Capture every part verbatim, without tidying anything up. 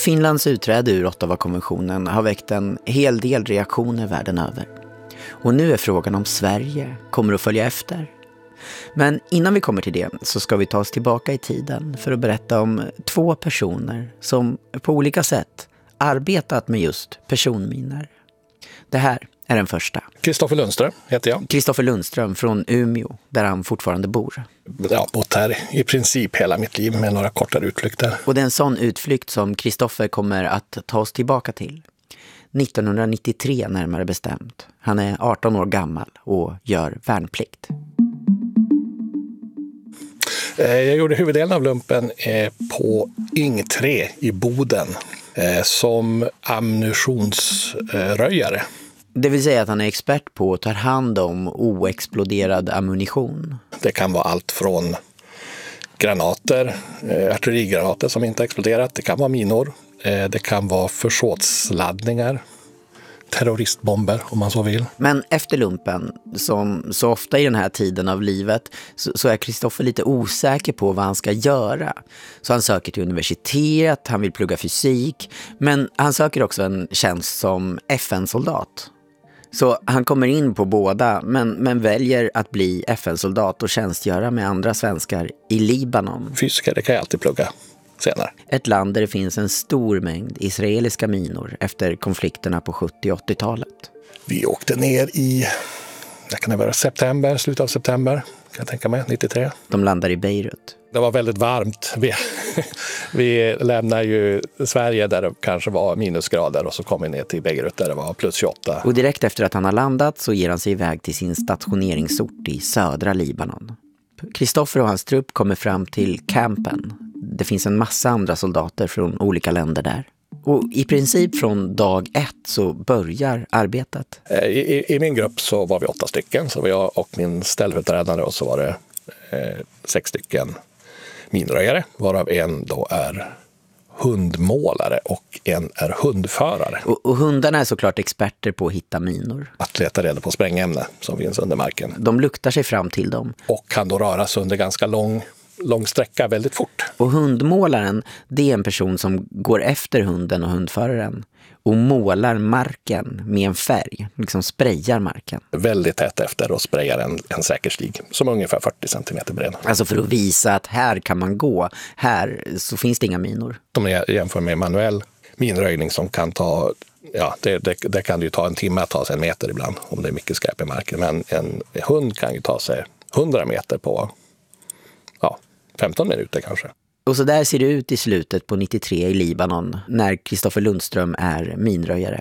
Finlands utträde ur Ottawa-konventionen har väckt en hel del reaktioner världen över. Och nu är frågan om Sverige kommer att följa efter. Men innan vi kommer till det så ska vi ta oss tillbaka i tiden för att berätta om två personer som på olika sätt arbetat med just personminor. Det här är den första. Kristoffer Lundström heter jag. Kristoffer Lundström från Umeå, där han fortfarande bor. Jag har bott här i princip hela mitt liv med några kortare utflykter. Och det är en sån utflykt som Kristoffer kommer att ta oss tillbaka till. nittonhundranittiotre närmare bestämt. Han är arton år gammal och gör värnplikt. Jag gjorde huvuddelen av lumpen på Ing tre i Boden som ammunitionsröjare. Det vill säga att han är expert på att ta hand om oexploderad ammunition. Det kan vara allt från granater, artillerigranater som inte har exploderat. Det kan vara minor, det kan vara försåtsladdningar, terroristbomber om man så vill. Men efter lumpen, som så ofta i den här tiden av livet, så, så är Kristoffer lite osäker på vad han ska göra. Så han söker till universitet, han vill plugga fysik, men han söker också en tjänst som F N-soldat. Så han kommer in på båda, men, men väljer att bli F N-soldat och tjänstgöra med andra svenskar i Libanon. Fysiker, det kan jag alltid plugga senare. Ett land där det finns en stor mängd israeliska minor efter konflikterna på sjuttio- och åttiotalet. Vi åkte ner i, det kan det vara september, slutet av september, kan jag tänka mig, nittiotre. De landar i Beirut. Det var väldigt varmt. Vi, vi lämnar ju Sverige där det kanske var minusgrader och så kom vi ner till Beirut där det var plus tjugoåtta. Och direkt efter att han har landat så ger han sig iväg till sin stationeringsort i södra Libanon. Kristoffer och hans trupp kommer fram till campen. Det finns en massa andra soldater från olika länder där. Och i princip från dag ett så börjar arbetet. I, i, i min grupp så var vi åtta stycken. Så var jag och min ställföreträdare och så var det eh, sex stycken minröjare. Varav en då är hundmålare och en är hundförare. Och, och hundarna är såklart experter på att hitta minor. Att leta reda på sprängämne som finns under marken. De luktar sig fram till dem. Och kan då röra sig under ganska lång, lång sträcka väldigt fort. Och hundmålaren, det är en person som går efter hunden och hundföraren och målar marken med en färg, liksom sprayar marken. Väldigt tätt efter och sprayar en, en säker stig som är ungefär fyrtio centimeter bred. Alltså för att visa att här kan man gå, här så finns det inga minor. De jämför med manuell minröjning som kan ta, ja det, det, det kan ju ta en timme att ta sig en meter ibland om det är mycket skräp i marken. Men en hund kan ju ta sig hundra meter på ja, femton minuter kanske. Och så där ser det ut i slutet på nittiotre i Libanon när Kristoffer Lundström är minröjare.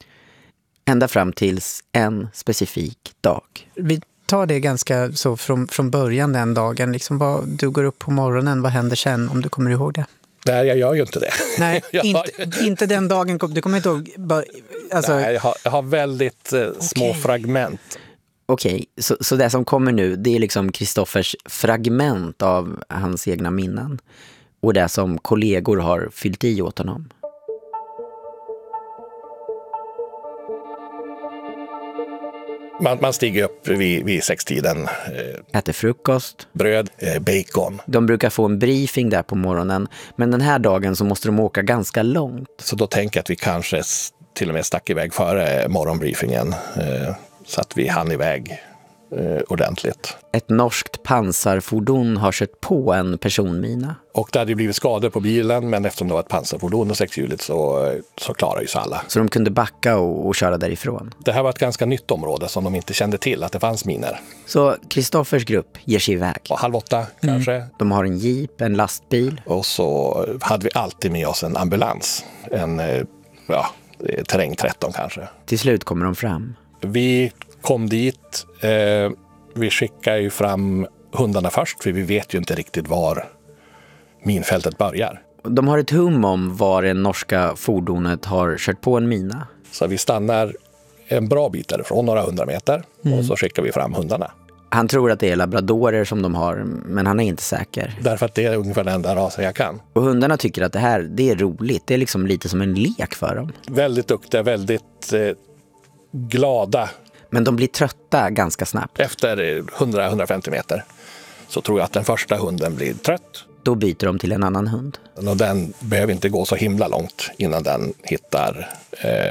Ända fram tills en specifik dag. Vi tar det ganska så från, från början den dagen. Liksom vad, du går upp på morgonen, vad händer sen om du kommer ihåg det? Nej, jag gör ju inte det. Nej, inte, inte den dagen. Du kommer inte ihåg... Alltså... Nej, jag har, jag har väldigt eh, små okay. fragment. Okej, okay, så, så det som kommer nu, det är liksom Kristoffers fragment av hans egna minnen. Och det som kollegor har fyllt i åt honom. Man, man stiger upp vid, vid sextiden. Eh, Äter frukost. Bröd, eh, bacon. De brukar få en briefing där på morgonen. Men den här dagen så måste de åka ganska långt. Så då tänker jag att vi kanske till och med stack iväg före morgonbriefingen. Eh, så att vi hann iväg eh, ordentligt. Ett norskt pansarfordon har kört på en personmina. Och det hade blivit skador på bilen, men eftersom det var ett pansarfordon och sexhjuligt så, så klarar ju sig alla. Så de kunde backa och, och köra därifrån. Det här var ett ganska nytt område som de inte kände till att det fanns miner. Så Kristoffers grupp ger sig iväg. Och halv åtta kanske. Mm. De har en jeep, en lastbil. Och så hade vi alltid med oss en ambulans. En ja, terräng tretton kanske. Till slut kommer de fram. Vi kom dit. Eh, vi skickar ju fram hundarna först, för vi vet ju inte riktigt var minfältet börjar. De har ett hum om var det norska fordonet har kört på en mina. Så vi stannar en bra bit därifrån, några hundra meter. Mm. Och så skickar vi fram hundarna. Han tror att det är labradorer som de har, men han är inte säker. Därför att det är ungefär den enda rasen jag kan. Och hundarna tycker att det här, det är roligt. Det är liksom lite som en lek för dem. Väldigt duktiga, väldigt eh, glada. Men de blir trötta ganska snabbt. Efter hundra till hundrafemtio meter så tror jag att den första hunden blir trött. Då byter de till en annan hund. Och den behöver inte gå så himla långt innan den hittar eh,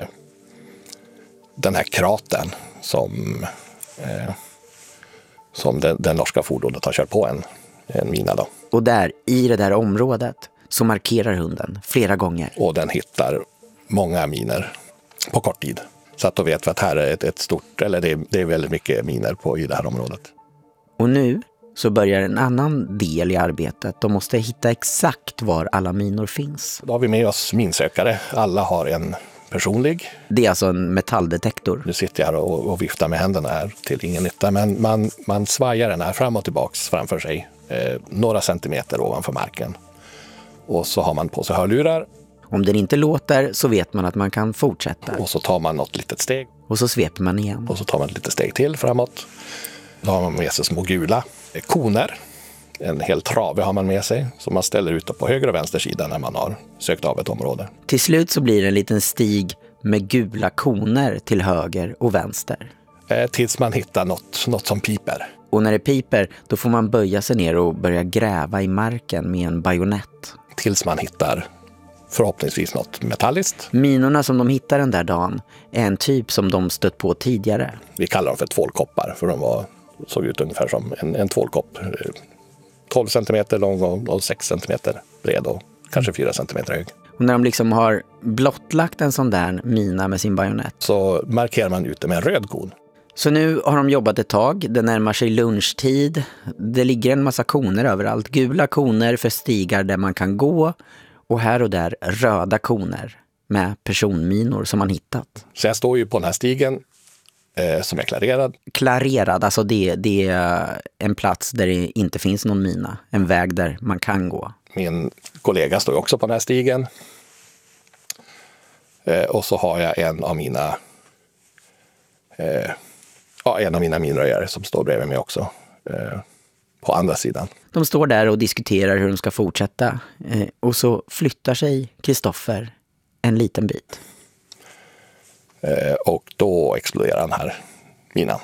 den här kraten som, eh, som den, den norska fordonet har kört på en, en mina då. Och där, i det där området, så markerar hunden flera gånger. Och den hittar många miner på kort tid. Så att då vet vi att här är ett, ett stort, eller det är, det är väldigt mycket miner på i det här området. Och nu så börjar en annan del i arbetet. De måste hitta exakt var alla minor finns. Då har vi med oss minsökare. Alla har en personlig. Det är alltså en metalldetektor. Nu sitter jag här och, och viftar med händerna här till ingen nytta. Men man, man svajar den här fram och tillbaks framför sig. Eh, några centimeter ovanför marken. Och så har man på sig hörlurar. Om den inte låter så vet man att man kan fortsätta. Och så tar man något litet steg. Och så sveper man igen. Och så tar man ett litet steg till framåt. Då har man med sig små gula koner. En hel trave har man med sig som man ställer ut på höger och vänster sida när man har sökt av ett område. Till slut så blir det en liten stig med gula koner till höger och vänster. Eh, tills man hittar något, något som piper. Och när det piper, då får man böja sig ner och börja gräva i marken med en bajonett. Tills man hittar förhoppningsvis något metalliskt. Minorna som de hittar den där dagen är en typ som de stött på tidigare. Vi kallar dem för tvålkoppar för de var, såg ut ungefär som en, en tvålkopp. tolv centimeter lång och, och sex centimeter bred och kanske fyra centimeter hög. Och när de liksom har blottlagt en sån där mina med sin bajonett så markerar man ut det med en röd kon. Så nu har de jobbat ett tag, det närmar sig lunchtid. Det ligger en massa koner överallt. Gula koner för stigar där man kan gå och här och där röda koner med personminor som man hittat. Så jag står ju på den här stigen eh, som är klarerad. Klarerad, alltså det, det är en plats där det inte finns någon mina. En väg där man kan gå. Min kollega står också på den här stigen. Eh, och så har jag en av mina eh, ja, en av mina minröjare som står bredvid mig också. Eh, på andra sidan. De står där och diskuterar hur de ska fortsätta. Eh, och så flyttar sig Kristoffer en liten bit. Eh, och då exploderar den här minan.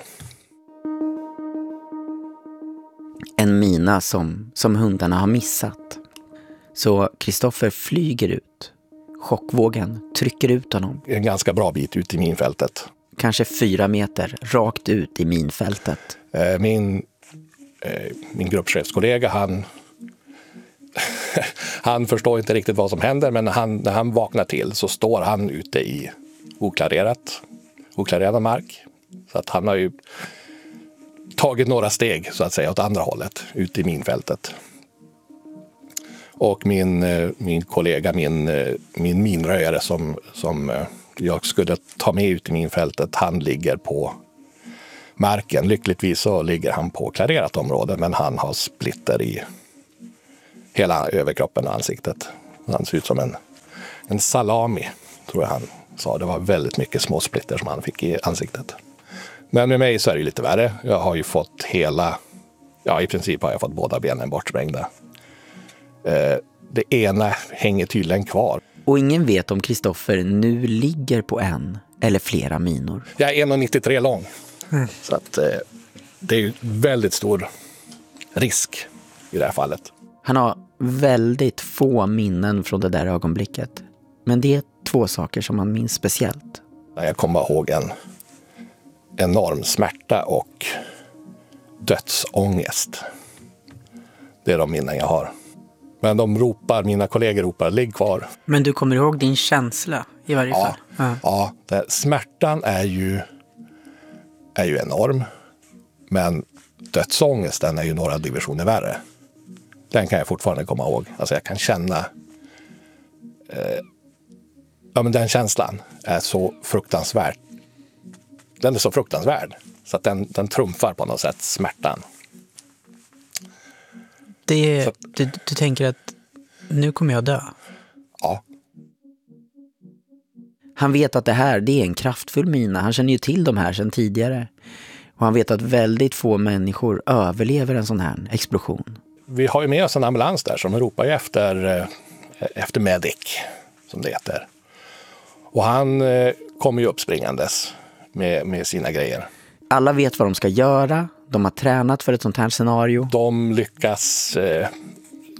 En mina som, som hundarna har missat. Så Kristoffer flyger ut. Chockvågen trycker ut honom. En ganska bra bit ut i minfältet. Kanske fyra meter rakt ut i minfältet. Eh, min, eh, min gruppchefskollega, han, han förstår inte riktigt vad som händer. Men när han, när han vaknar till så står han ute i oklarerat, oklarerad mark. Så att han har ju tagit några steg så att säga åt andra hållet, ut i minfältet. Och min, min kollega, min, min minröjare som, som jag skulle ta med ut i minfältet, han ligger på marken. Lyckligtvis så ligger han på klarerat område, men han har splitter i hela överkroppen och ansiktet. Han ser ut som en, en salami, tror jag han sa. Det var väldigt mycket små splitter som han fick i ansiktet. Men med mig så är det lite värre. Jag har ju fått hela, ja i princip har jag fått båda benen bortsprängda. Eh, det ena hänger tydligen kvar. Och ingen vet om Kristoffer nu ligger på en eller flera minor. Jag är en komma nittiotre lång. Mm. Så att eh, det är ju väldigt stor risk i det här fallet. Han har väldigt få minnen från det där ögonblicket. Men det är två saker som han minns speciellt. Jag kommer ihåg en enorm smärta och dödsångest. Det är de minnen jag har. Men de ropar, mina kollegor ropar, ligg kvar. Men du kommer ihåg din känsla i varje ja, fall? Ja, ja det, smärtan är ju, är ju enorm. Men dödsångesten är ju några divisioner värre. Den kan jag fortfarande komma ihåg. Alltså jag kan känna... Eh, ja, men den känslan är så fruktansvärd. Den är så fruktansvärd. Så att den, den trumfar på något sätt smärtan. Det är, så att, du, du tänker att nu kommer jag dö? Ja. Han vet att det här, det är en kraftfull mina. Han känner ju till de här sedan tidigare. Och han vet att väldigt få människor överlever en sån här explosion. Vi har ju med oss en ambulans där som ropar ju efter, efter medic, som det heter. Och han kommer ju uppspringandes med, med sina grejer. Alla vet vad de ska göra. De har tränat för ett sånt här scenario. De lyckas eh,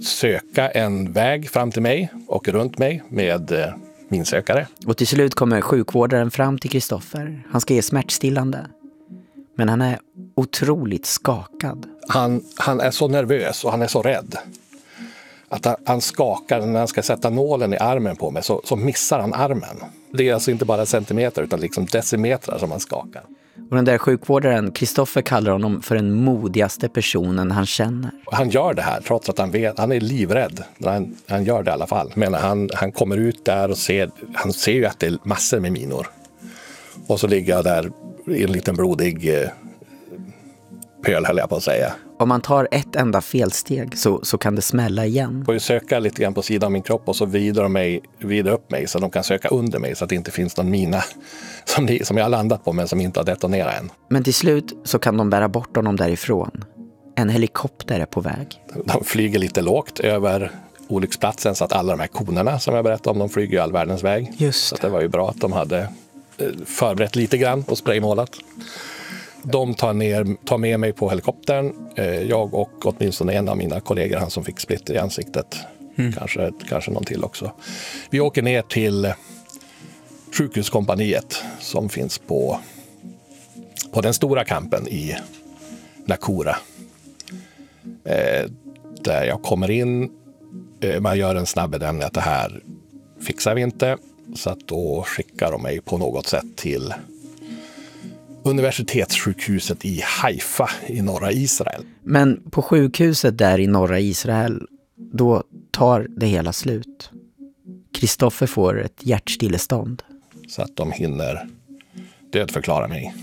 söka en väg fram till mig och runt mig med eh, minsökare. Och till slut kommer sjukvårdaren fram till Kristoffer. Han ska ge smärtstillande. Men han är otroligt skakad. Han, han är så nervös och han är så rädd. Att han, han skakar när han ska sätta nålen i armen på mig, så, så missar han armen. Det är alltså inte bara centimeter utan liksom decimeter som han skakar. Och den där sjukvårdaren, Kristoffer, kallar honom för den modigaste personen han känner. Han gör det här trots att han vet, han är livrädd. Men han, han gör det i alla fall. Men han, han kommer ut där och ser, han ser ju att det är massor med minor. Och så ligger jag där i en liten blodig eh, pöl, höll jag på att säga. Om man tar ett enda felsteg så, så kan det smälla igen. Jag får ju söka lite grann på sidan av min kropp och så vidare, mig, vidare upp mig så de kan söka under mig så att det inte finns någon mina som, de, som jag har landat på men som inte har detonerat än. Men till slut så kan de bära bort honom därifrån. En helikopter är på väg. De flyger lite lågt över olycksplatsen så att alla de här konerna som jag berättade om, de flyger ju all världens väg. Just. Så att det var ju bra att de hade förberett lite grann och spraymålat. De tar, ner, tar med mig på helikoptern. Jag och åtminstone en av mina kollegor, han som fick splitter i ansiktet. Mm. Kanske, kanske någon till också. Vi åker ner till sjukhuskompaniet som finns på, på den stora kampen i Nakura. Eh, där jag kommer in. Eh, man gör en snabb bedömning att det här fixar vi inte. Så att då skickar de mig på något sätt till universitetssjukhuset i Haifa i norra Israel. Men på sjukhuset där i norra Israel, då tar det hela slut. Kristoffer får ett hjärtstillestånd. Så att de hinner dödförklara mig.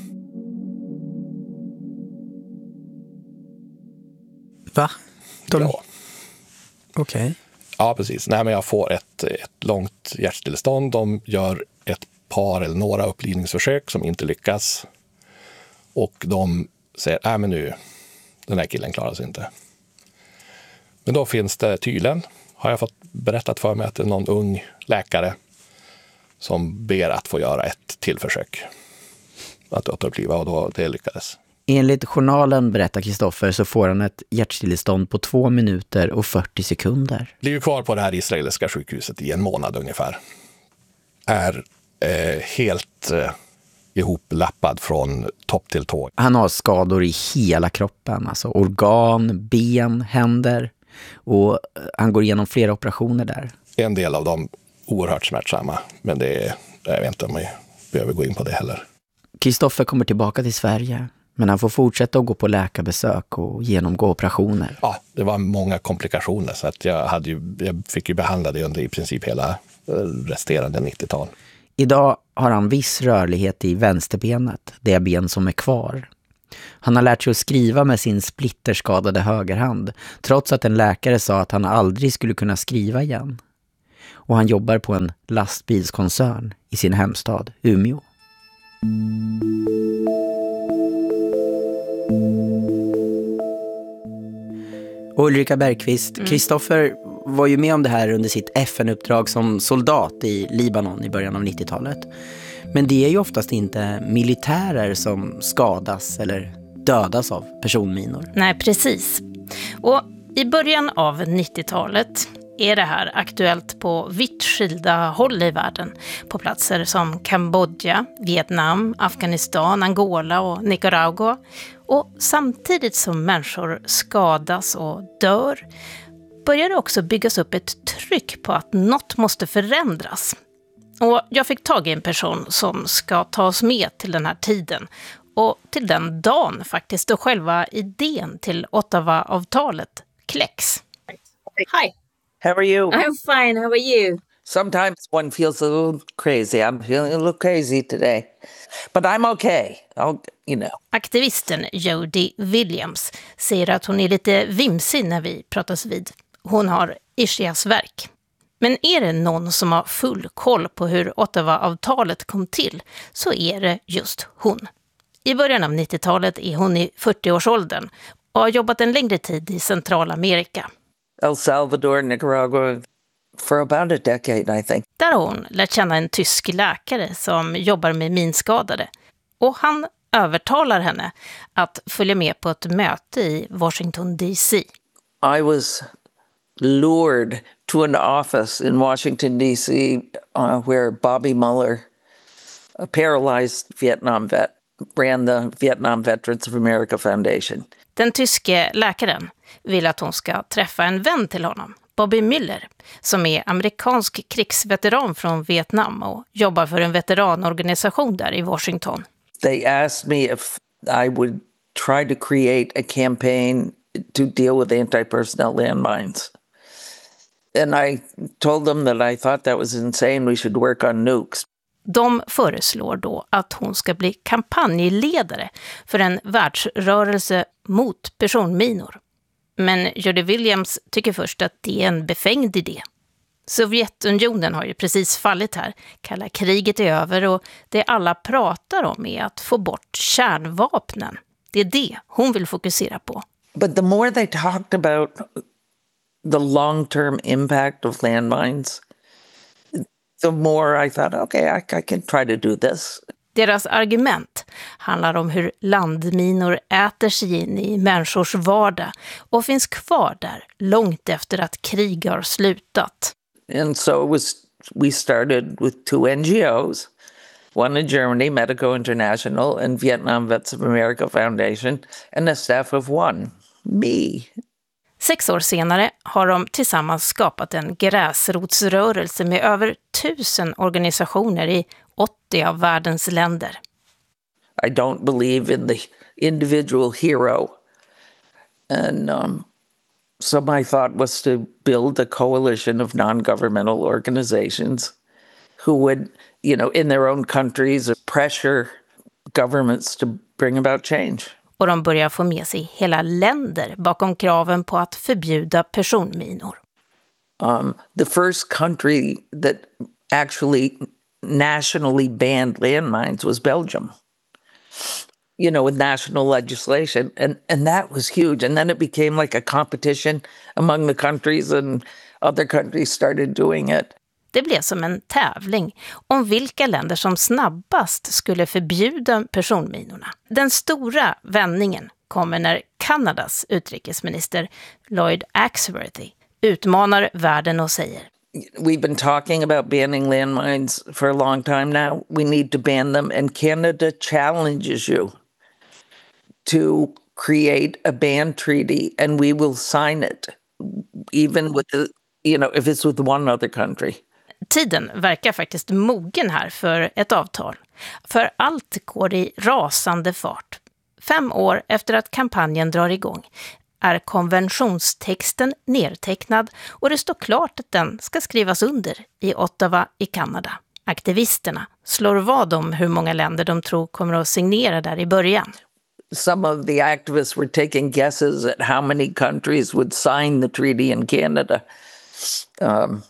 Va? De... Ja. Okej. Okay. Ja, precis. Nej, men jag får ett, ett långt hjärtstillestånd. De gör ett par eller några upplivningsförsök som inte lyckas. Och de säger, nej men nu, den här killen klarar sig inte. Men då finns det tydligen, har jag fått berättat för mig, att det är någon ung läkare som ber att få göra ett till försök att återuppliva, och då det lyckades. Enligt journalen, berättar Kristoffer, så får han ett hjärtstillestånd på två minuter och fyrtio sekunder. Blir ju kvar på det här israeliska sjukhuset i en månad ungefär. Är eh, helt eh, ihoplappad från topp till tå. Han har skador i hela kroppen, alltså organ, ben, händer, och han går igenom flera operationer där. En del av dem oerhört smärtsamma, men det är, jag vet inte om vi behöver gå in på det heller. Kristoffer kommer tillbaka till Sverige, men han får fortsätta att gå på läkarbesök och genomgå operationer. Ja, det var många komplikationer, så att jag, hade ju, jag fick ju behandla det under i princip hela resterande nittiotal. Idag har han viss rörlighet i vänsterbenet, det ben som är kvar. Han har lärt sig att skriva med sin splitterskadade högerhand, trots att en läkare sa att han aldrig skulle kunna skriva igen. Och han jobbar på en lastbilskoncern i sin hemstad Umeå. Och Ulrika Bergqvist, Kristoffer mm. var ju med om det här under sitt F N-uppdrag som soldat i Libanon i början av nittiotalet. Men det är ju oftast inte militärer som skadas eller dödas av personminor. Nej, precis. Och i början av nittiotalet är det här aktuellt på vitt skilda håll i världen. På platser som Kambodja, Vietnam, Afghanistan, Angola och Nicaragua. Och samtidigt som människor skadas och dör börjar det också byggas upp ett tryck på att något måste förändras. Och jag fick tag i en person som ska ta oss med till den här tiden. Och till den dagen faktiskt, då själva idén till Ottawa-avtalet kläcks. Hi. How are you? I'm fine. How are you? Sometimes one feels a little crazy. I'm feeling a little crazy today. But I'm okay. I'll, you know. Aktivisten Jody Williams säger att hon är lite vimsig när vi pratas vid. Hon har ischiasvärk. Men är det någon som har full koll på hur Ottawa-avtalet kom till, så är det just hon. I början av nittiotalet är hon i fyrtioårsåldern och har jobbat en längre tid i Centralamerika. El Salvador, Nicaragua, for about a decade, I think. Där har hon lärt känna en tysk läkare som jobbar med minskadade. Och han övertalar henne att följa med på ett möte i Washington D C. I was lured to an office in Washington, D C, uh, where Bobby Mueller, a paralyzed Vietnam vet, ran the Vietnam Veterans of America Foundation. Den tyske läkaren vill att hon ska träffa en vän till honom, Bobby Mueller, som är amerikansk krigsveteran från Vietnam och jobbar för en veteranorganisation där i Washington. They asked me if I would try to create a campaign to deal with anti-personnel landmines. And I told them that I thought that was insane. We should work on nukes. De föreslår då att hon ska bli kampanjledare för en världsrörelse mot personminor. Men Jody Williams tycker först att det är en befängd idé. Sovjetunionen har ju precis fallit här. Kalla kriget är över och det alla pratar om är att få bort kärnvapnen. Det är det hon vill fokusera på. But the more they talked about the long-term impact of landmines, the more I thought, okay, I, I can try to do this. Deras argument handlar om hur landminor äter sig in i människors vardag och finns kvar där långt efter att krig har slutat. And so it was, we started with two N G Os, one in Germany, Medico International, and Vietnam Vets of America Foundation, and a staff of one, me. Sex år senare har de tillsammans skapat en gräsrotsrörelse med över tusen organisationer i åttio av världens länder. I don't believe in the individual hero. And um, so my thought was to build a coalition of non-governmental organizations who would, you know, in their own countries, pressure governments to bring about change. Och de börjar få med sig hela länder bakom kraven på att förbjuda personminor. Um, the first country that actually nationally banned landmines was Belgium, you know, with national legislation. And, and that was huge. And then it became like a competition among the countries, and other countries started doing it. Det blev som en tävling om vilka länder som snabbast skulle förbjuda personminorna. Den stora vändningen kommer när Kanadas utrikesminister Lloyd Axworthy utmanar världen och säger: We've been talking about banning landmines for a long time now. We need to ban them, and Canada challenges you to create a ban treaty, and we will sign it, even with the, you know, if it's with one other country. Tiden verkar faktiskt mogen här för ett avtal. För allt går i rasande fart. Fem år efter att kampanjen drar igång är konventionstexten nedtecknad och det står klart att den ska skrivas under i Ottawa i Kanada. Aktivisterna slår vad om hur många länder de tror kommer att signera där i början. Some of the activists were taking guesses at how many countries would sign the treaty in Canada. Um,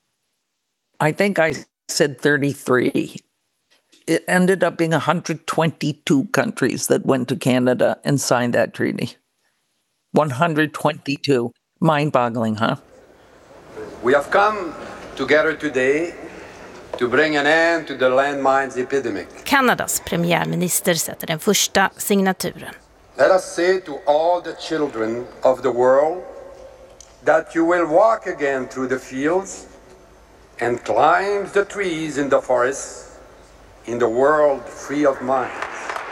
I think I said thirty-three. It ended up being one hundred twenty-two countries that went to Canada and signed that treaty. one hundred twenty-two. Mind-boggling, huh? We have come together today to bring an end to the landmines epidemic. Kanadas premiärminister sätter den första signaturen. Let us say to all the children of the world that you will walk again through the fields and climb the trees in the forests in the world free of mines.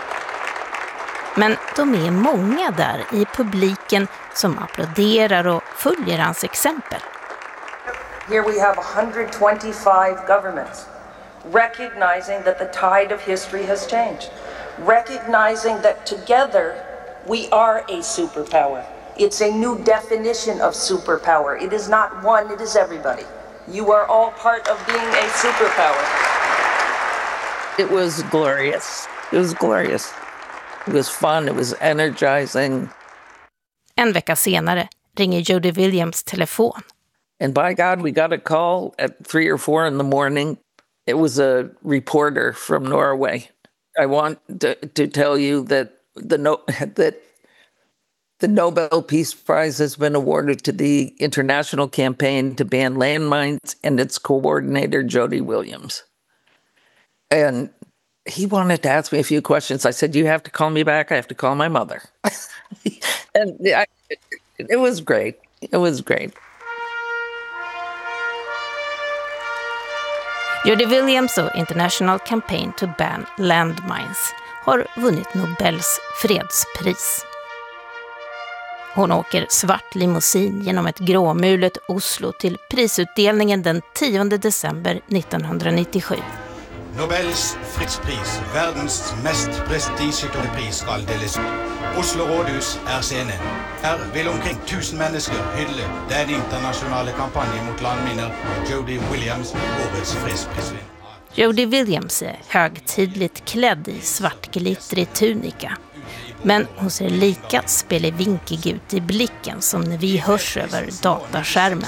Men de är många där i publiken som applåderar och följer hans exempel. Here we have one hundred twenty-five governments recognizing that the tide of history has changed, recognizing that together we are a superpower. It's a new definition of superpower. It is not one, it is everybody. You are all part of being a superpower. It was glorious. It was glorious. It was fun. It was energizing. En vecka senare ringer Jody Williams telefon. And by God, we got a call at three or four in the morning. It was a reporter from Norway. I want to, to tell you that the no, that the Nobel Peace Prize has been awarded to the international campaign to ban landmines and its coordinator, Jody Williams. And he wanted to ask me a few questions. I said, you have to call me back. I have to call my mother. And I, it, it was great. It was great. Jody Williams och International Campaign to Ban Landmines har vunnit Nobels fredspris. Hon åker svart limousin genom ett gråmulet Oslo till prisutdelningen den tionde december nittonhundranittiosju. Nobels fredspris, världens mest prestigefulla pris, skal deles ut. Oslo rådhus är scenen. Här vill omkring tusen människor hylla den internationella kampanjen mot landminer Jody Williams, årets fredsprisvinnare. Jody Williams är högtidligt klädd i svartglittrig tunika. Men hon ser lika spelevinkig ut i blicken som när vi hörs över dataskärmen.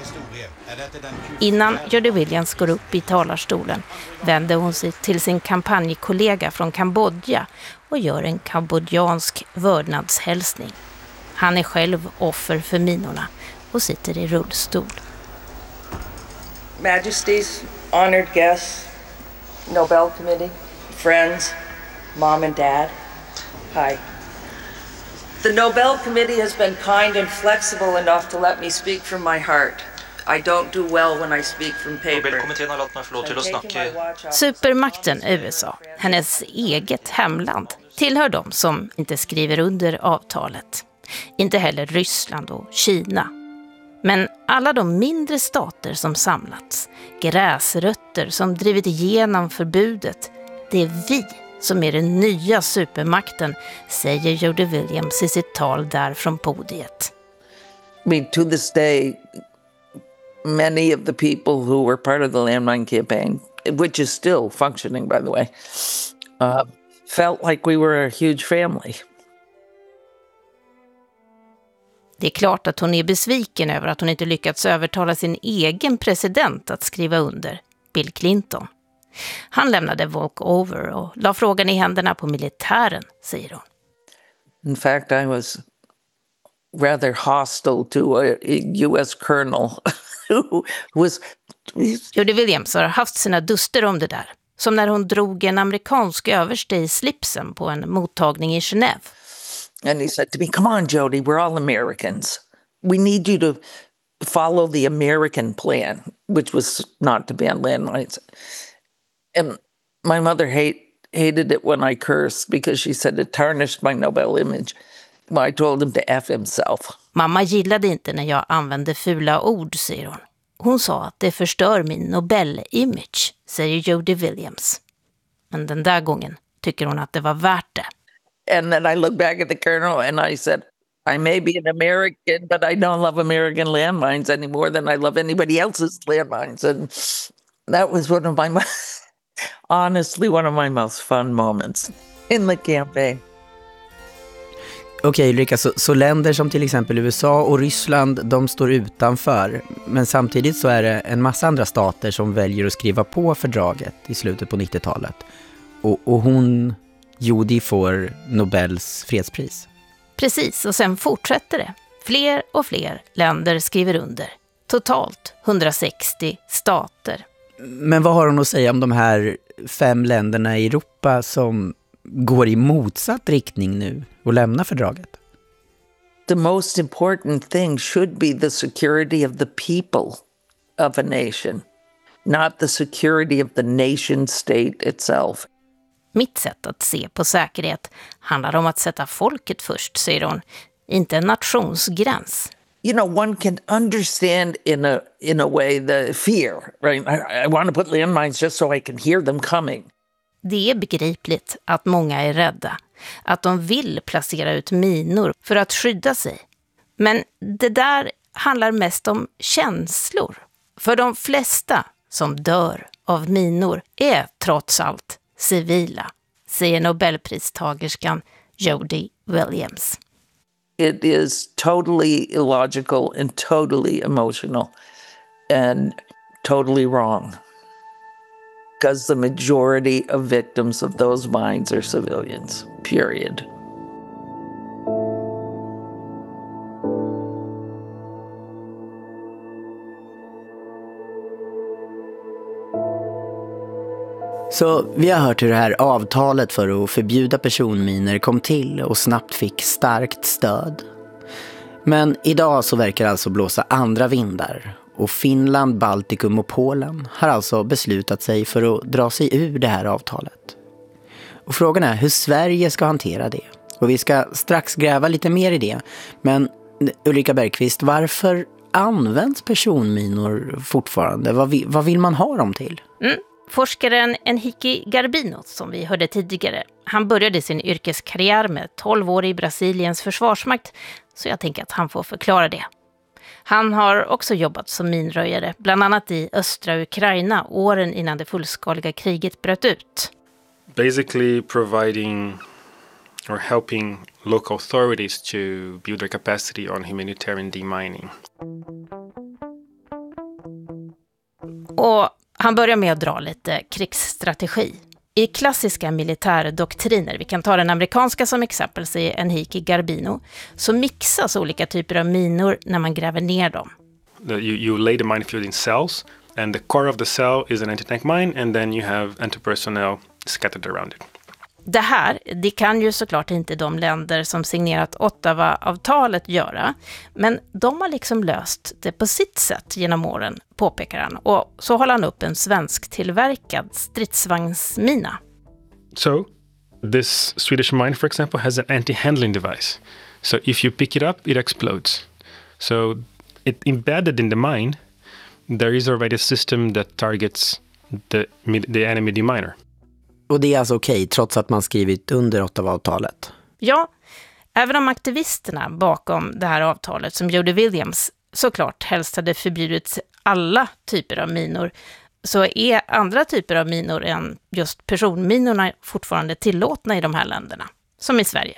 Innan Jody Williams går upp i talarstolen vänder hon sig till sin kampanjkollega från Kambodja och gör en kambodjansk vördnadshälsning. Han är själv offer för minorna och sitter i rullstol. Majesties, honored guests, Nobel Committee, friends, mom and dad, hi. The Nobel Committee has been kind and flexible enough to let me speak from my heart. I don't do well when I speak from paper. Nobelkommittén har låtit mig få lov till att snacka. Supermakten U S A, hennes eget hemland, tillhör de som inte skriver under avtalet. Inte heller Ryssland och Kina. Men alla de mindre stater som samlats, gräsrötter som drivit igenom förbudet, det är vi som är den nya supermakten, säger Jody Williams i sitt tal där från podiet. I mean, to this day, many of the people who were part of the landmine campaign, which is still functioning, by the way, uh, felt like we were a huge family. Det är klart att hon är besviken över att hon inte lyckats övertala sin egen president att skriva under, Bill Clinton. Han lämnade walkover och la frågan i händerna på militären, säger hon. In fact, I was rather hostile to a U S colonel who was... Jody Williams har haft sina duster om det där. Som när hon drog en amerikansk överste i slipsen på en mottagning i Genève. And he said to me, come on, Jody, we're all Americans. We need you to follow the American plan, which was not to ban landmines. And my mother hate, hated it when I cursed because she said it tarnished my Nobel image. Well, I told him to F himself. Mamma gillade inte när jag använde fula ord, säger hon. Hon sa att det förstör min Nobel-image, säger Jody Williams. Men den där gången tycker hon att det var värt det. And then I looked back at the colonel and I said, I may be an American, but I don't love American landmines any more than I love anybody else's landmines. And that was one of my, honestly, one of my most fun moments in the campaign. Okej, Ulrika, så, så länder som till exempel U S A och Ryssland, de står utanför. Men samtidigt så är det en massa andra stater som väljer att skriva på fördraget i slutet på nittiotalet. Och, och hon, Jody, får Nobels fredspris. Precis, och sen fortsätter det. Fler och fler länder skriver under. Totalt hundrasextio stater. Men vad har hon att säga om de här fem länderna i Europa som går i motsatt riktning nu och lämnar fördraget? The most important thing should be the security of the people of a nation, not the security of the nation state itself. Mitt sätt att se på säkerhet handlar om att sätta folket först, säger hon, inte en nationsgräns. You know, one can understand in a in a way the fear, right? I, I want to put landmines just so I can hear them coming. Det är begripligt att många är rädda, att de vill placera ut minor för att skydda sig. Men det där handlar mest om känslor. För de flesta som dör av minor är trots allt civila, säger Nobelpristagerskan Jody Williams. It is totally illogical and totally emotional and totally wrong. Because the majority of victims of those mines are civilians, period. Så vi har hört hur det här avtalet för att förbjuda personminor kom till och snabbt fick starkt stöd. Men idag så verkar alltså blåsa andra vindar. Och Finland, Baltikum och Polen har alltså beslutat sig för att dra sig ur det här avtalet. Och frågan är hur Sverige ska hantera det. Och vi ska strax gräva lite mer i det. Men Ulrika Bergqvist, varför används personminor fortfarande? Vad vill, vad vill man ha dem till? Mm. Forskaren Henrique Garbino, som vi hörde tidigare, han började sin yrkeskarriär med tolv år i Brasiliens försvarsmakt, så jag tänker att han får förklara det. Han har också jobbat som minröjare, bland annat i östra Ukraina, åren innan det fullskaliga kriget bröt ut. Basically providing or helping local authorities to build their capacity on humanitarian demining. Och han börjar med att dra lite krigsstrategi. I klassiska militärdoktriner, vi kan ta den amerikanska som exempel, säger Henrique Garbino, så mixas olika typer av minor när man gräver ner dem. You, you lay the minefield in cells, and the core of the cell is an anti-tank mine, and then you have anti-personnel scattered around it. Det här, det kan ju såklart inte de länder som signerat Ottawa-avtalet göra, men de har liksom löst det på sitt sätt genom åren, påpekar han. Och så håller han upp en svensk tillverkad stridsvagnsmina. So, this Swedish mine, for example, has an anti-handling device. So if you pick it up, it explodes. So it embedded in the mine, there is already a system that targets the, the enemy deminer. Och det är alltså okej, trots att man skrivit under Ottawa-avtalet? Ja, även om aktivisterna bakom det här avtalet, som Jody Williams, såklart helst hade förbjudit alla typer av minor, så är andra typer av minor än just personminorna fortfarande tillåtna i de här länderna, som i Sverige.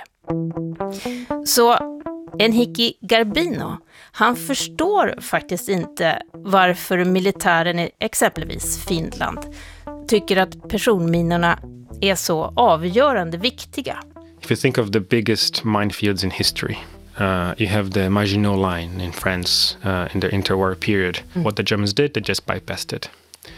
Så Henrique Garbino, han förstår faktiskt inte varför militären i exempelvis Finland tycker att personminorna är så avgörande viktiga. If you think of the biggest minefields in history, uh, you have the Maginot Line in France uh, in the interwar period. Mm. What the Germans did, they just bypassed it.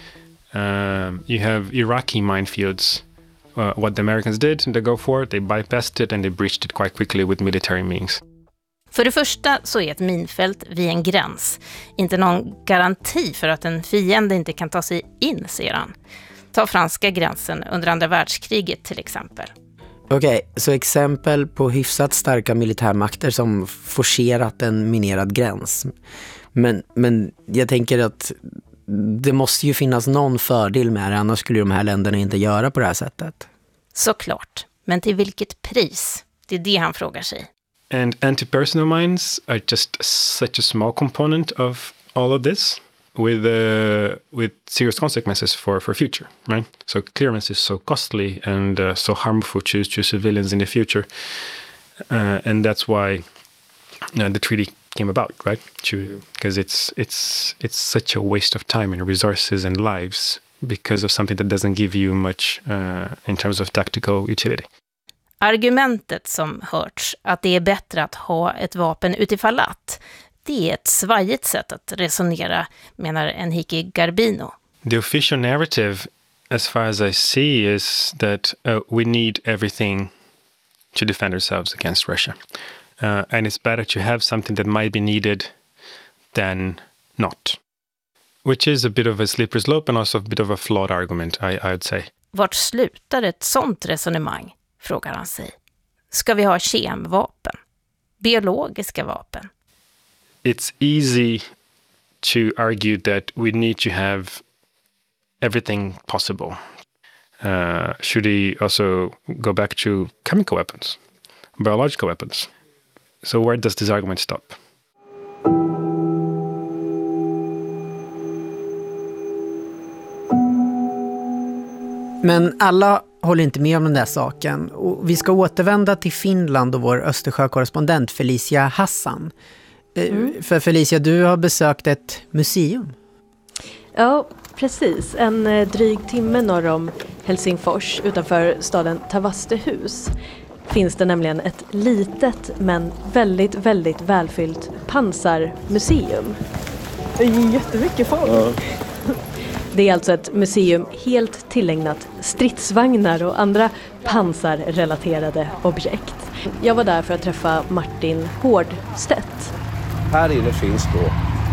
Um, you have Iraqi minefields. Uh, what the Americans did, they go for it, they bypassed it and they breached it quite quickly with military means. För det första så är ett minfält vid en gräns inte någon garanti för att en fiende inte kan ta sig in, säger han. Ta franska gränsen under andra världskriget till exempel. Okej, okay, så exempel på hyfsat starka militärmakter som forcerat en minerad gräns. Men, men jag tänker att det måste ju finnas någon fördel med det, annars skulle de här länderna inte göra på det här sättet. Såklart, men till vilket pris? Det är det han frågar sig. And anti-personnel mines are just such a small component of all of this, with uh, with serious consequences for, for future, right? So clearance is so costly and uh, so harmful to, to civilians in the future. Uh, and that's why uh, the treaty came about, right? Because it's it's it's such a waste of time and resources and lives because of something that doesn't give you much uh, in terms of tactical utility. Argumentet som hörts att det är bättre att ha ett vapen utifall att, det är ett svajigt sätt att resonera, menar Henrique Garbino. The official narrative, as far as I see, is that uh, we need everything to defend ourselves against Russia. Uh, and it's better to have something that might be needed than not. Which is a bit of a slippery slope and also a bit of a flawed argument, I, I would say. Vart slutar ett sånt resonemang, frågar han sig. Ska vi ha kemvapen? Biologiska vapen? It's easy to argue that we need to have everything possible. Uh, should we also go back to chemical weapons, biological weapons? So where does this argument stop? Men alla håller inte med om den där saken. Och vi ska återvända till Finland och vår Östersjökorrespondent Felicia Hassan. Mm. För Felicia, du har besökt ett museum. Ja, precis. En dryg timme norr om Helsingfors utanför staden Tavastehus finns det nämligen ett litet men väldigt, väldigt välfyllt pansarmuseum. Det är jättemycket folk. Ja. Det är alltså ett museum helt tillägnat stridsvagnar och andra pansarrelaterade objekt. Jag var där för att träffa Martin Hårdstedt. Här inne finns då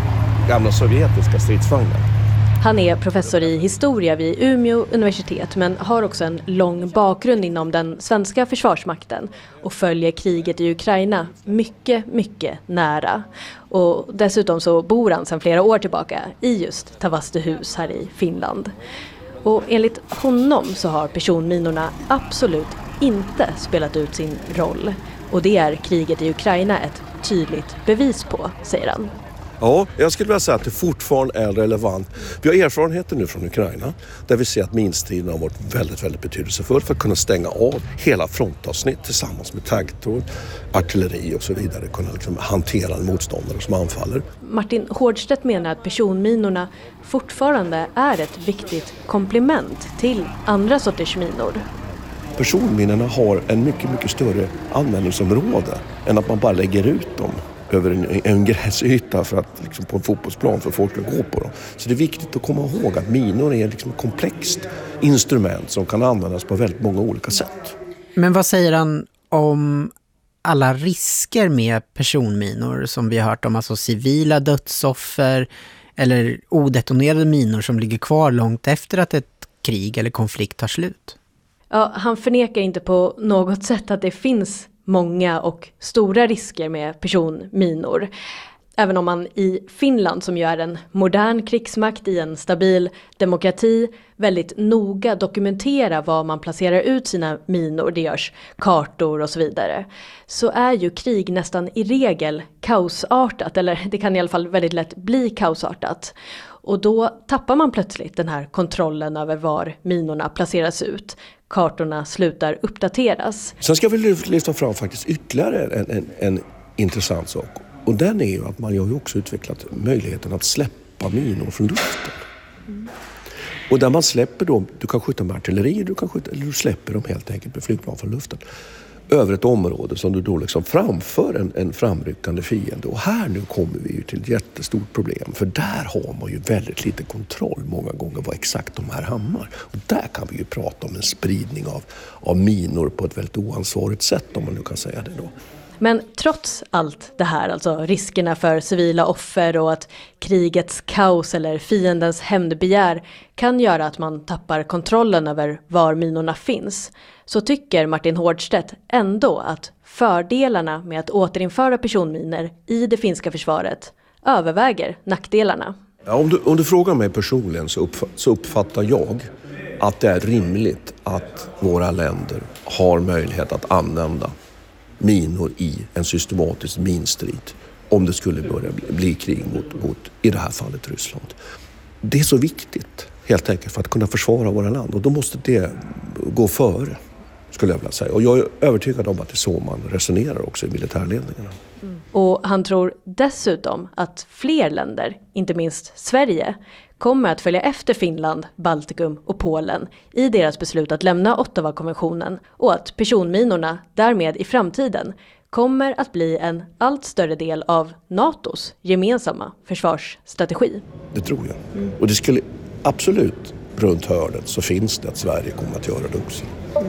gamla sovjetiska stridsvagnar. Han är professor i historia vid Umeå universitet men har också en lång bakgrund inom den svenska försvarsmakten och följer kriget i Ukraina mycket, mycket nära. Och dessutom så bor han sedan flera år tillbaka i just Tavastehus här i Finland. Och enligt honom så har personminorna absolut inte spelat ut sin roll. Och det är kriget i Ukraina ett tydligt bevis på, säger han. Ja, jag skulle vilja säga att det fortfarande är relevant. Vi har erfarenheter nu från Ukraina där vi ser att minstriden har varit väldigt, väldigt betydelsefull för att kunna stänga av hela frontavsnitt tillsammans med taggtråd, artilleri och så vidare. Kunna liksom hantera en motståndare som anfaller. Martin Hårdstedt menar att personminorna fortfarande är ett viktigt komplement till andra sorters minor. Personminorna har en mycket, mycket större användningsområde än att man bara lägger ut dem över en, en gräsyta för att, liksom på en fotbollsplan för folk att gå på dem. Så det är viktigt att komma ihåg att minor är liksom ett komplext instrument som kan användas på väldigt många olika sätt. Men vad säger han om alla risker med personminor som vi har hört om, alltså civila dödsoffer eller odetonerade minor som ligger kvar långt efter att ett krig eller konflikt tar slut? Ja, han förnekar inte på något sätt att det finns många och stora risker med personminor. Även om man i Finland, som ju är en modern krigsmakt i en stabil demokrati, väldigt noga dokumenterar var man placerar ut sina minor, det görs kartor och så vidare, så är ju krig nästan i regel kaosartat, eller det kan i alla fall väldigt lätt bli kaosartat. Och då tappar man plötsligt den här kontrollen över var minorna placeras ut. Kartorna slutar uppdateras. Sen ska vi lyfta fram faktiskt ytterligare en, en, en intressant sak. Och den är ju att man har ju också utvecklat möjligheten att släppa minor från luften. Mm. Och där man släpper dem, du kan skjuta med artilleri, du kan skjuta, eller du släpper dem helt enkelt med flygplan från luften. Över ett område som du då liksom framför en, en framryckande fiende. Och här nu kommer vi ju till ett jättestort problem. För där har man ju väldigt lite kontroll många gånger vad exakt de här hamnar. Och där kan vi ju prata om en spridning av, av minor på ett väldigt oansvarigt sätt, om man nu kan säga det då. Men trots allt det här, alltså riskerna för civila offer och att krigets kaos eller fiendens hämndbegär kan göra att man tappar kontrollen över var minorna finns, så tycker Martin Hårdstedt ändå att fördelarna med att återinföra personminor i det finska försvaret överväger nackdelarna. Ja, om, du, om du frågar mig personligen så, uppf- så uppfattar jag att det är rimligt att våra länder har möjlighet att använda minor i en systematisk minstrid om det skulle börja bli, bli krig mot, mot, i det här fallet, Ryssland. Det är så viktigt helt enkelt för att kunna försvara våra land, och då måste det gå före, skulle jag vilja säga. Och jag är övertygad om att det är så man resonerar också i militärledningarna. Mm. Och han tror dessutom att fler länder, inte minst Sverige, kommer att följa efter Finland, Baltikum och Polen i deras beslut att lämna Ottawa-konventionen, och att personminorna därmed i framtiden kommer att bli en allt större del av NATOs gemensamma försvarsstrategi. Det tror jag. Mm. Och det skulle absolut, runt hörnet så finns det att Sverige kommer att göra det också. Mm.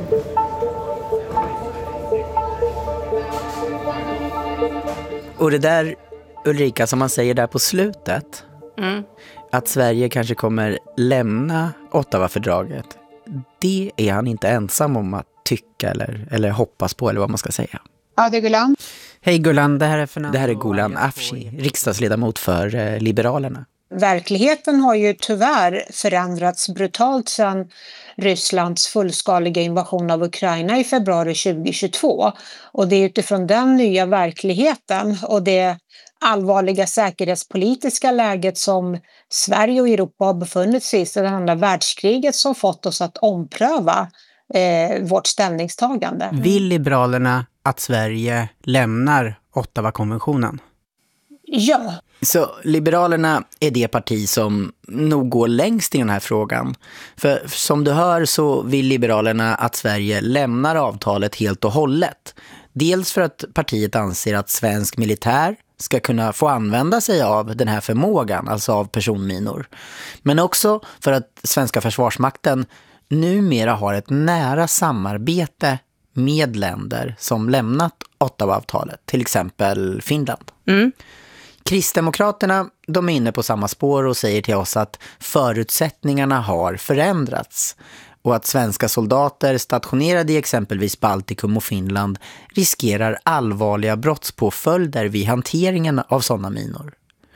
Och det där, Ulrika, som man säger där på slutet, mm. att Sverige kanske kommer lämna Ottawa-fördraget, det är han inte ensam om att tycka eller, eller hoppas på, eller vad man ska säga. Ja, det är Gulan. Hej Gulan, det här är Fernando. Det här är Gulan Afshi, riksdagsledamot för eh, Liberalerna. Verkligheten har ju tyvärr förändrats brutalt sedan Rysslands fullskaliga invasion av Ukraina i februari tjugohundratjugotvå. Och det är utifrån den nya verkligheten och det allvarliga säkerhetspolitiska läget som Sverige och Europa har befunnit sig i sedan andra världskriget som fått oss att ompröva eh, vårt ställningstagande. Vill Liberalerna att Sverige lämnar Ottawa-konventionen? Ja. Så Liberalerna är det parti som nog går längst i den här frågan. För som du hör så vill Liberalerna att Sverige lämnar avtalet helt och hållet. Dels för att partiet anser att svensk militär ska kunna få använda sig av den här förmågan, alltså av personminor. Men också för att svenska försvarsmakten numera har ett nära samarbete med länder som lämnat Ottawa-avtalet, till exempel Finland. Mm. Kristdemokraterna, de är inne på samma spår och säger till oss att förutsättningarna har förändrats och att svenska soldater stationerade i exempelvis Baltikum och Finland riskerar allvarliga brottspåföljder vid hanteringen av sådana minor.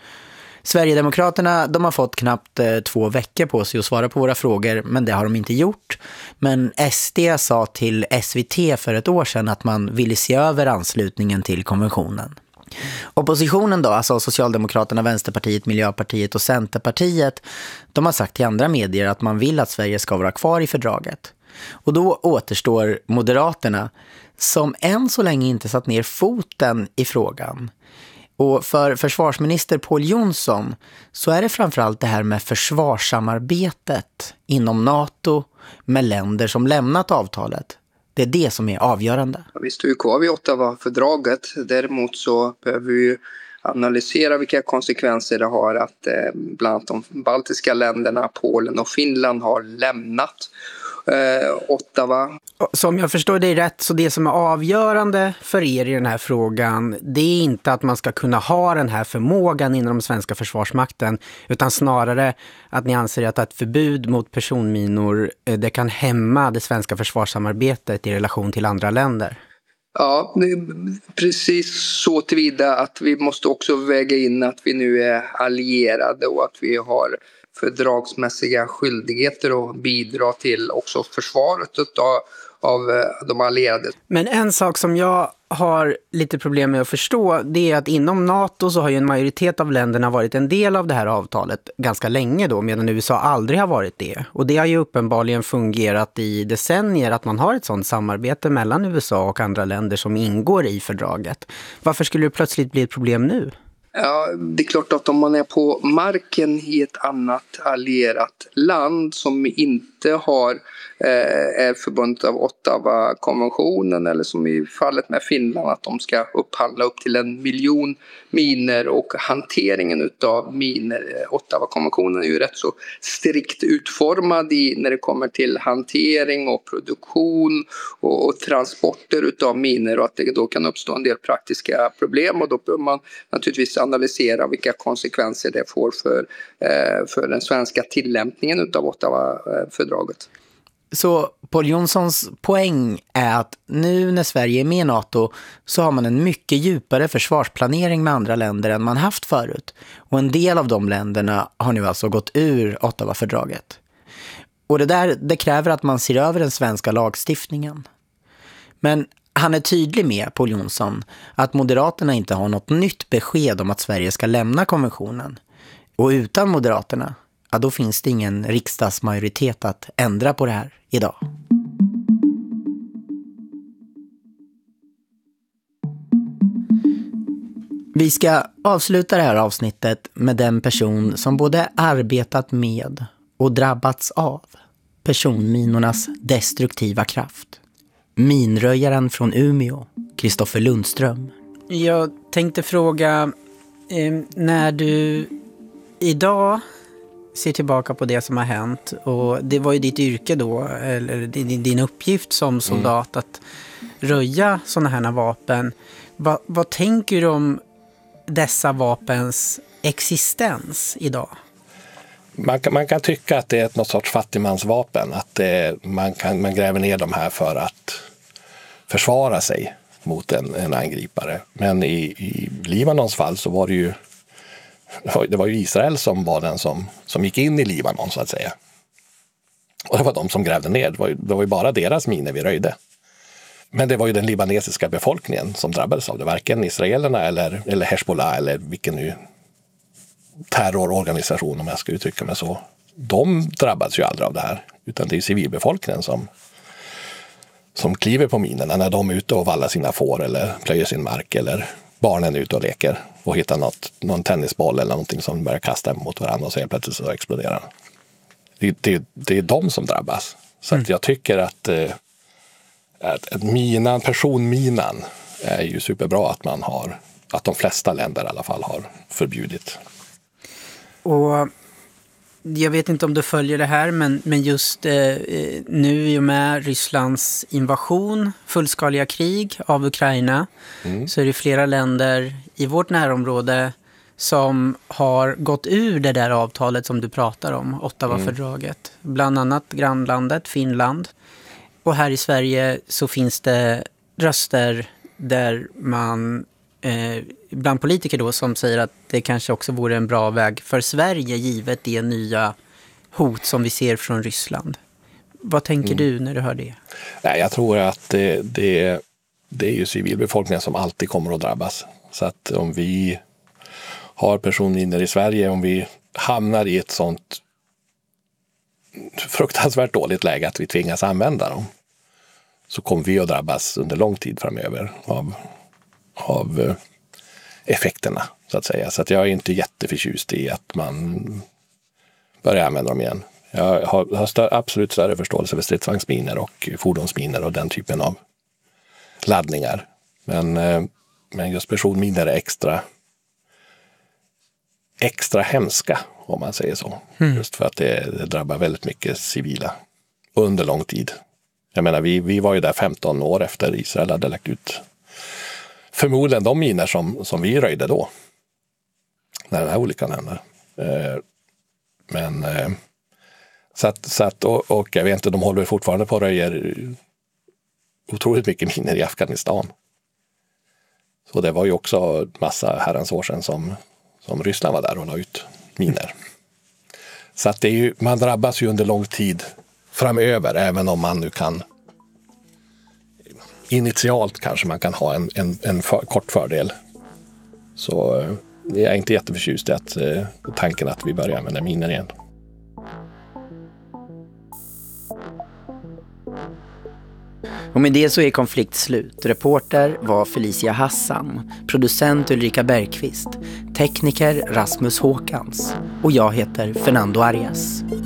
Sverigedemokraterna, de har fått knappt eh, två veckor på sig att svara på våra frågor, men det har de inte gjort. Men S D sa till S V T för ett år sedan att man ville se över anslutningen till konventionen. Oppositionen då, alltså Socialdemokraterna, Vänsterpartiet, Miljöpartiet och Centerpartiet, de har sagt till andra medier att man vill att Sverige ska vara kvar i fördraget. Och då återstår Moderaterna, som än så länge inte satt ner foten i frågan. Och för försvarsminister Pål Jonsson så är det framförallt det här med försvarssamarbetet inom NATO med länder som lämnat avtalet. Det är det som är avgörande. Vi står ju kvar vid Ottawa-fördraget. Däremot så behöver vi ju analysera vilka konsekvenser det har att eh, bland annat de baltiska länderna, Polen och Finland har lämnat eh, Ottawa. Så om jag förstår dig rätt, så det som är avgörande för er i den här frågan, det är inte att man ska kunna ha den här förmågan inom den svenska försvarsmakten, utan snarare att ni anser att ett förbud mot personminor, det kan hämma det svenska försvarssamarbetet i relation till andra länder. Ja, precis så tillvida att vi måste också väga in att vi nu är allierade och att vi har fördragsmässiga skyldigheter att bidra till också försvaret av, av de allierade. Men en sak som jag har lite problem med att förstå, det är att inom NATO så har ju en majoritet av länderna varit en del av det här avtalet ganska länge då, medan U S A aldrig har varit det. Och det har ju uppenbarligen fungerat i decennier att man har ett sådant samarbete mellan U S A och andra länder som ingår i fördraget. Varför skulle det plötsligt bli ett problem nu? Ja, det är klart att om man är på marken i ett annat allierat land som inte har eh, är förbundet av Ottawa-konventionen, eller som i fallet med Finland att de ska upphandla upp till en miljon miner, och hanteringen utav miner, Ottawa-konventionen är ju rätt så strikt utformad i, när det kommer till hantering och produktion och, och transporter utav miner, och att det då kan uppstå en del praktiska problem, och då bör man naturligtvis analysera vilka konsekvenser det får för, eh, för den svenska tillämpningen utav Ottawa-fördraget. Så Pål Jonssons poäng är att nu när Sverige är med i NATO så har man en mycket djupare försvarsplanering med andra länder än man haft förut. Och en del av de länderna har nu alltså gått ur Ottawa-fördraget. Och det där, det kräver att man ser över den svenska lagstiftningen. Men han är tydlig med, Pål Jonsson, att Moderaterna inte har något nytt besked om att Sverige ska lämna konventionen. Och utan Moderaterna, ja, då finns det ingen riksdagsmajoritet att ändra på det här idag. Vi ska avsluta det här avsnittet med den person som både arbetat med och drabbats av personminornas destruktiva kraft. Minröjaren från Umeå, Kristoffer Lundström. Jag tänkte fråga, eh, när du idag ser tillbaka på det som har hänt, och det var ju ditt yrke då, eller din, din uppgift som soldat, mm. att röja sådana här vapen. Va, vad tänker du om dessa vapens existens idag? Man kan, man kan tycka att det är ett något sorts fattigmansvapen, att det, man, kan, man gräver ner de här för att försvara sig mot en, en angripare. Men i, i Libanons fall så var det ju det var ju Israel som var den som, som gick in i Libanon, så att säga. Och det var de som grävde ner. Det var ju, det var ju bara deras miner vi röjde. Men det var ju den libanesiska befolkningen som drabbades av det. Varken israelerna eller, eller Hezbollah eller vilken nu terrororganisation, om jag ska uttrycka mig så. De drabbades ju aldrig av det här. Utan det är civilbefolkningen som, som kliver på minerna när de är ute och vallar sina får eller plöjer sin mark, eller barnen är ute och leker och hittar något, någon tennisboll eller någonting som börjar kasta mot varandra, och så helt plötsligt så exploderar. Det, det, det är de som drabbas. Så mm. att jag tycker att, eh, att, att minan, personminan är ju superbra att man har, att de flesta länder i alla fall har förbjudit. Och jag vet inte om du följer det här, men, men just eh, nu i och med Rysslands invasion, fullskaliga krig av Ukraina, mm. så är det flera länder i vårt närområde som har gått ur det där avtalet som du pratar om, Ottawafördraget. Mm. Bland annat grannlandet Finland. Och här i Sverige så finns det röster där man, eh, bland politiker då, som säger att det kanske också vore en bra väg för Sverige givet det nya hot som vi ser från Ryssland. Vad tänker mm. du när du hör det? Nej, jag tror att det, det, det är ju civilbefolkningen som alltid kommer att drabbas. Så att om vi har personminor i Sverige, om vi hamnar i ett sånt fruktansvärt dåligt läge att vi tvingas använda dem, så kommer vi att drabbas under lång tid framöver av, av effekterna, så att säga. Så att jag är inte jätteförtjust i att man börjar använda dem igen. Jag har, har stör, absolut större förståelse för stridsvagnsminor och fordonsminor och den typen av laddningar. Men, men just personminor är extra extra hemska, om man säger så. Mm. Just för att det, det drabbar väldigt mycket civila under lång tid. Jag menar, vi, vi var ju där femton år efter Israel hade lagt ut förmodligen de miner som, som vi röjde då. När den här olyckan hände. Eh, men eh, så att, så att och, och jag vet inte, de håller fortfarande på att röja otroligt mycket miner i Afghanistan. Så det var ju också massa herrans år sedan som som Ryssland var där och la ut miner. Så att det är ju, man drabbas ju under lång tid framöver, även om man nu kan initialt kanske man kan ha en, en, en för, kort fördel. Så jag är inte jätteförtjust i att, eh, tanken att vi börjar använda miner igen. Och med det så är konflikt slut. Reporter var Felicia Hassan, producent Ulrika Bergqvist, tekniker Rasmus Håkans och jag heter Fernando Arias.